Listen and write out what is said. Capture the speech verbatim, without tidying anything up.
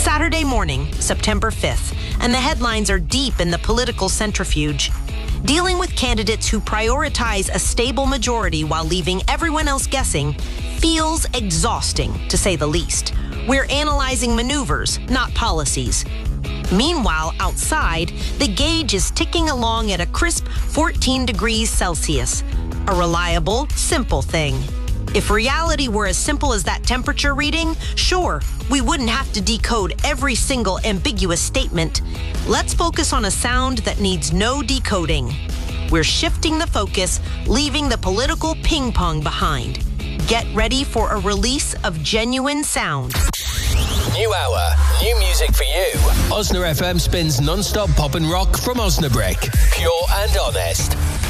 Saturday morning, September fifth, and the headlines are deep in the political centrifuge. Dealing with candidates who prioritize a stable majority while leaving everyone else guessing feels exhausting, to say the least. We're analyzing maneuvers, not policies. Meanwhile, outside, the gauge is ticking along at a crisp fourteen degrees Celsius. A reliable, simple thing. If reality were as simple as that temperature reading, sure, we wouldn't have to decode every single ambiguous statement. Let's focus on a sound that needs no decoding. We're shifting the focus, leaving the political ping pong behind. Get ready for a release of genuine sound. New hour, new music for you. Osna F M spins non-stop pop and rock from Osnabrück. Pure and honest.